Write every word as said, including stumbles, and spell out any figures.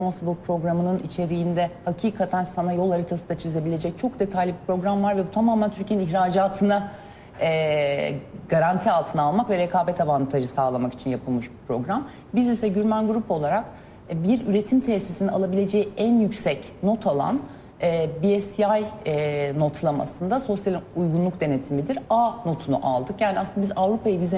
Responsible programının içeriğinde hakikaten sana yol haritası da çizebilecek çok detaylı bir program var ve bu tamamen Türkiye'nin ihracatına e, garanti altına almak ve rekabet avantajı sağlamak için yapılmış bir program. Biz ise Gürmen Grup olarak e, bir üretim tesisinin alabileceği en yüksek not alan e, B S C I e, notlamasında sosyal uygunluk denetimidir. A notunu aldık. Yani aslında biz Avrupa'yı vize